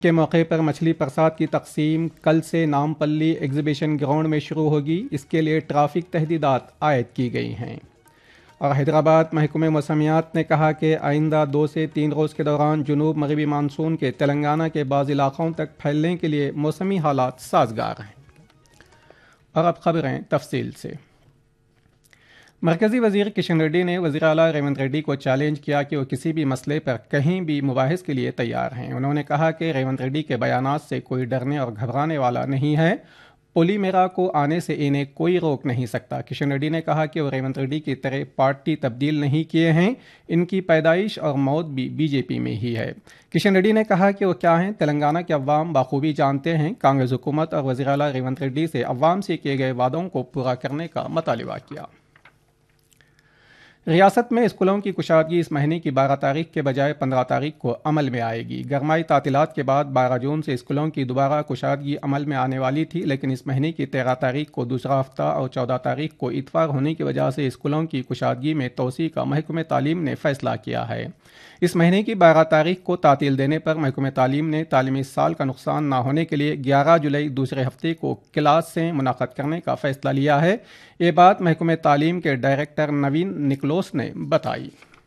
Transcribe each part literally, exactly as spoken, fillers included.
کے موقع پر مچھلی پرساد کی تقسیم کل سے نامپلی ایگزیبیشن گراؤنڈ میں شروع ہوگی۔ اس کے لیے ٹرافک تحدیدات عائد کی گئی ہیں۔ اور حیدرآباد محکمہ موسمیات نے کہا کہ آئندہ دو سے تین روز کے دوران جنوب مغربی مانسون کے تلنگانہ کے بعض علاقوں تک پھیلنے کے لیے موسمی حالات سازگار ہیں۔ اور اب خبریں تفصیل سے۔ مرکزی وزیر کشن ریڈی نے وزیر اعلیٰ ریونت ریڈی کو چیلنج کیا کہ وہ کسی بھی مسئلے پر کہیں بھی مباحث کے لیے تیار ہیں۔ انہوں نے کہا کہ ریونت ریڈی کے بیانات سے کوئی ڈرنے اور گھبرانے والا نہیں ہے، پولی میرا کو آنے سے انہیں کوئی روک نہیں سکتا۔ کشن ریڈی نے کہا کہ وہ ریونت ریڈی کی طرح پارٹی تبدیل نہیں کیے ہیں، ان کی پیدائش اور موت بھی بی جے پی میں ہی ہے۔ کشن ریڈی نے کہا کہ وہ کیا ہیں تلنگانہ کے عوام بخوبی جانتے ہیں۔ کانگریس حکومت اور وزیر اعلیٰ ریونت ریڈی سے عوام سے کیے گئے وعدوں کو پورا کرنے کا مطالبہ کیا۔ ریاست میں اسکولوں کی کشادگی اس مہینے کی بارہ تاریخ کے بجائے پندرہ تاریخ کو عمل میں آئے گی۔ گرمائی تعطیلات کے بعد بارہ جون سے اسکولوں کی دوبارہ کشادگی عمل میں آنے والی تھی، لیکن اس مہینے کی تیرہ تاریخ کو دوسرا ہفتہ اور چودہ تاریخ کو اتوار ہونے کی وجہ سے اسکولوں کی کشادگی میں توسیع کا محکمہ تعلیم نے فیصلہ کیا ہے۔ اس مہینے کی بارہ تاریخ کو تعطیل دینے پر محکمہ تعلیم نے تعلیمی سال کا نقصان نہ ہونے کے لیے گیارہ جولائی دوسرے ہفتے کو کلاس سے منعقد کرنے کا فیصلہ لیا ہے۔ یہ بات محکمہ تعلیم کے ڈائریکٹر نوین نکلوس نے بتائی۔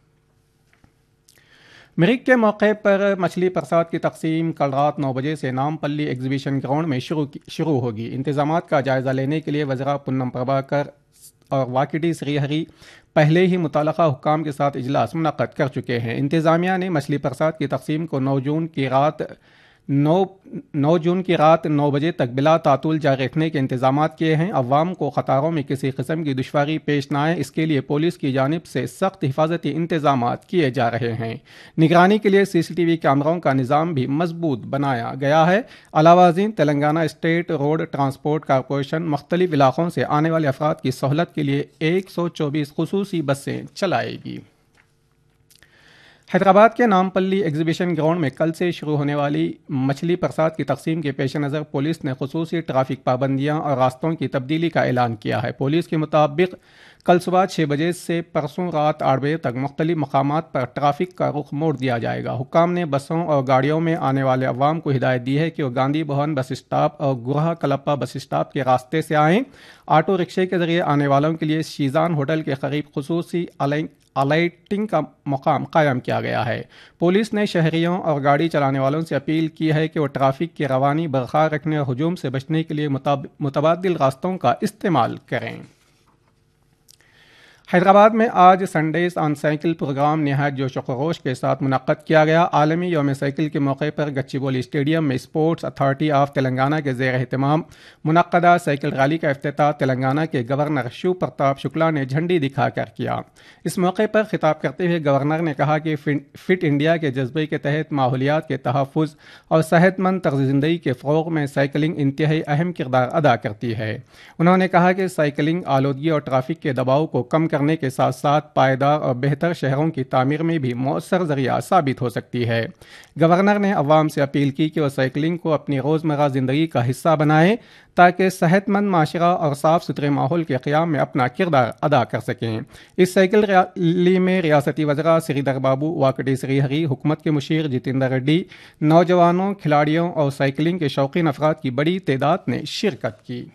مریخ کے موقع پر مچھلی پرساد کی تقسیم کل رات نو بجے سے نامپلی ایگزیبیشن گراؤنڈ میں شروع شروع ہوگی۔ انتظامات کا جائزہ لینے کے لیے وزراء پونم پربھاکر اور واکٹی سری ہری پہلے ہی متعلقہ حکام کے ساتھ اجلاس منعقد کر چکے ہیں۔ انتظامیہ نے مچھلی پرساد کی تقسیم کو نو جون کی رات نو نو جون کی رات نو بجے تک بلا تعطل جاری رکھنے کے انتظامات کیے ہیں۔ عوام کو قطاروں میں کسی قسم کی دشواری پیش نہ آئے، اس کے لیے پولیس کی جانب سے سخت حفاظتی انتظامات کیے جا رہے ہیں۔ نگرانی کے لیے سی سی ٹی وی کیمروں کا نظام بھی مضبوط بنایا گیا ہے۔ علاوہ ازیں Telangana state road transport corporation مختلف علاقوں سے آنے والے افراد کی سہولت کے لیے ایک سو چوبیس خصوصی بسیں چلائے گی۔ حیدرآباد کے نامپلی ایگزیبیشن گراؤنڈ میں کل سے شروع ہونے والی مچھلی پرساد کی تقسیم کے پیش نظر پولیس نے خصوصی ٹریفک پابندیاں اور راستوں کی تبدیلی کا اعلان کیا ہے۔ پولیس کے مطابق کل صبح چھ بجے سے پرسوں رات آٹھ بجے تک مختلف مقامات پر ٹریفک کا رخ موڑ دیا جائے گا۔ حکام نے بسوں اور گاڑیوں میں آنے والے عوام کو ہدایت دی ہے کہ وہ گاندھی بھون بس اسٹاپ اور گرہا کلپا بس اسٹاپ کے راستے سے آئیں۔ آٹو رکشے کے ذریعے آنے والوں کے لیے شیزان ہوٹل کے قریب خصوصی الائٹنگ کا مقام قائم کیا گیا ہے۔ پولیس نے شہریوں اور گاڑی چلانے والوں سے اپیل کی ہے کہ وہ ٹریفک کی روانی برقرار رکھنے اور ہجوم سے بچنے کے لیے متبادل راستوں کا استعمال کریں۔ حیدرآباد میں آج سنڈیز آن سائیکل پروگرام نہایت جوش و خروش کے ساتھ منعقد کیا گیا۔ عالمی یوم سائیکل کے موقع پر گچی بولی اسٹیڈیم میں اسپورٹس اتھارٹی آف تلنگانہ کے زیر اہتمام منعقدہ سائیکل ریلی کا افتتاح تلنگانہ کے گورنر شیو پرتاپ شکلا نے جھنڈی دکھا کر کیا۔ اس موقع پر خطاب کرتے ہوئے گورنر نے کہا کہ فٹ انڈیا کے جذبے کے تحت ماحولیات کے تحفظ اور صحت مند طرز زندگی کے فروغ میں سائیکلنگ انتہائی اہم کردار ادا کرتی ہے۔ انہوں نے کہا کہ سائیکلنگ آلودگی اور ٹریفک کے دباؤ کو کم کرنے کے ساتھ ساتھ پائیدار اور بہتر شہروں کی تعمیر میں بھی مؤثر ذریعہ ثابت ہو سکتی ہے۔ گورنر نے عوام سے اپیل کی کہ وہ سائیکلنگ کو اپنی روزمرہ زندگی کا حصہ بنائیں تاکہ صحت مند معاشرہ اور صاف ستھرے ماحول کے قیام میں اپنا کردار ادا کر سکیں۔ اس سائیکل ریلی میں ریاستی وزراء سری دھر بابو، واکٹی سری ہری، حکومت کے مشیر جتیندر ریڈی، نوجوانوں، کھلاڑیوں اور سائیکلنگ کے شوقین افراد کی بڑی تعداد نے شرکت کی۔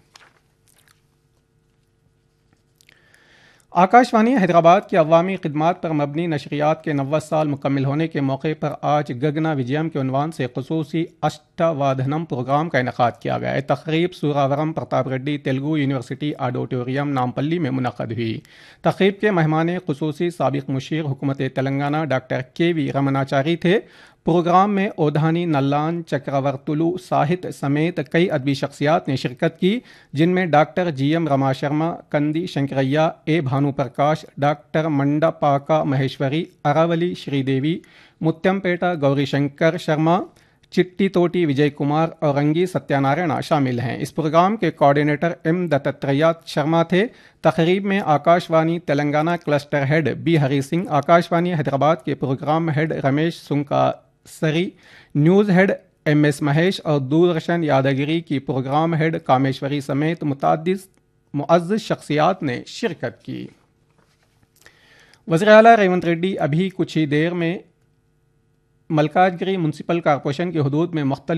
آکاشوانی حیدرآباد کی عوامی خدمات پر مبنی نشریات کے نوے سال مکمل ہونے کے موقع پر آج گگنا وجیم کے عنوان سے خصوصی اشٹاوادھنم پروگرام کا انعقاد کیا گیا ہے۔ تقریب سوراورم Pratap ready Telugu university auditorium Nampally میں منعقد ہوئی۔ تقریب کے مہمان خصوصی سابق مشیر حکومت تلنگانہ ڈاکٹر کے وی رمناچاری تھے۔ پروگرام میں اودھانی نلان، چکراورتلو ساہت سمیت کئی ادبی شخصیات نے شرکت کی، جن میں ڈاکٹر جی ایم رما شرما، کندی شنکریا، اے بھانو پرکاش، ڈاکٹر منڈا پاکا مہیشوری، اراولی شری دیوی، متیم پیٹا گوری شنکر شرما، چٹی توٹی وجے کمار اور رنگی ستیہ نارائنا شامل ہیں۔ اس پروگرام کے کوآرڈینیٹر ایم دتاتریہ شرما تھے۔ تقریب میں Akashvani Telangana cluster head be ہری سنگھ، آکاشوانی حیدرآباد کے پروگرام ہیڈ رمیش سنکا سری، news head M S Mahesh اور دوردرشن یادگیری کی پروگرام ہیڈ کامیشوری سمیت متعدد معزز شخصیات نے شرکت کی۔ وزیر اعلیٰ ریونت ریڈی ابھی کچھ ہی دیر میں मलकाजगिरी म्यूनसिपल कॉरपोरेशन की हदूद में मुख्तलिफ